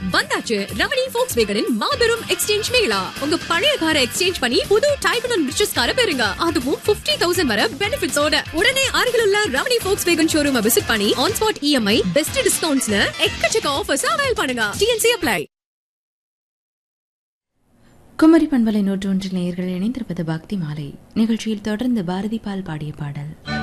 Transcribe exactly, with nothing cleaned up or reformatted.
வந்தாச்சு ரமணி Volkswagenன் மாபெரும் எக்ஸ்சேஞ்ச் மேளா. உங்க பழைய காரை எக்ஸ்சேஞ்ச் பண்ணி புது டைப் அண்ட் ரிச்சஸ் காரை பெறுங்க. அதுவும் ஐம்பதாயிரம் வரை பெனிஃபிட்ஸோட. உடனே அருகில் உள்ள ரமணி Volkswagen ஷோரூமை விசிட் பண்ணி ஆன் ஸ்பாட் இஎம்ஐ, பெஸ்ட் டிஸ்கவுண்ட்ஸ்னு எக்கச்சக்க ஆஃபர்ஸ் அவைல் பண்ணுங்க. DNC apply. குமரி பண்பலை நூற்றொன்றில் நேயர்கள் இணைந்திருப்பது பக்தி மாலை நிகழ்ச்சியில் தொடர்ந்து பாரதி பால் பாடிய பாடல்.